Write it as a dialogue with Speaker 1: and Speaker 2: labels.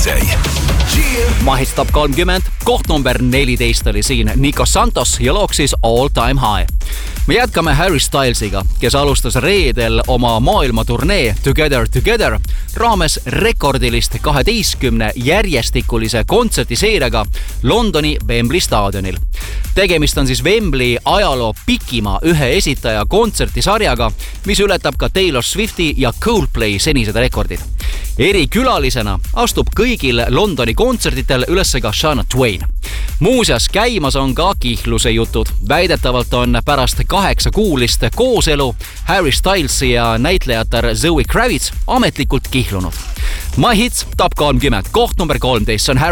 Speaker 1: DJ.
Speaker 2: Mahis Top 30, koht number 14 oli siin Nico Santos ja looks siis All Time High. Me jätkame Harry Stylesiga, kes alustas reedel oma maailmaturnee Together raames rekordilist 12 järjestikulise kontsertiseeriaga Londoni Wembley staadionil. Tegemist on siis Wembley ajaloo pikima ühe esitaja kontsertisarjaga, mis ületab ka Taylor Swifti ja Coldplay senised rekordid. Erikülalisena astub kõigil Londoni kontsertitel üles ka Shania Twain. Muuseas, käimas on ka kihluse jutud. Väidetavalt on pärast 8-kuulist kooselu Harry Stylesi ja näitlejatar Zoe Kravitz ametlikult kihlunud. My Hits Top 30, koht number 13 on Harry